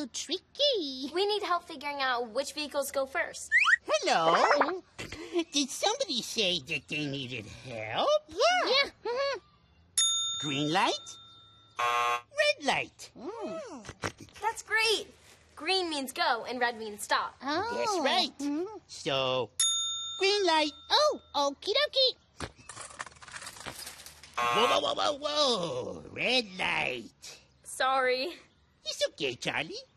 so tricky. We need help figuring out which vehicles go first. Hello? Did somebody say that they needed help? Yeah. Green light? Red light? That's great. Green means go and red means stop. Oh. That's right. So, green light. Oh, okie dokie. Whoa, whoa, whoa, whoa, whoa. Red light. Sorry. It's okay, Charlie.